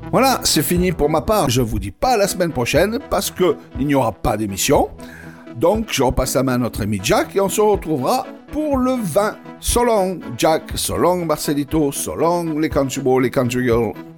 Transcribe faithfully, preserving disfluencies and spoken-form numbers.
Voilà, c'est fini pour ma part. Je vous dis pas à la semaine prochaine parce que il n'y aura pas d'émission. Donc, je repasse la main à notre ami Jack et on se retrouvera pour le vingt. So long, Jack. So long, Marcelito. So long, les country boys, les country girls.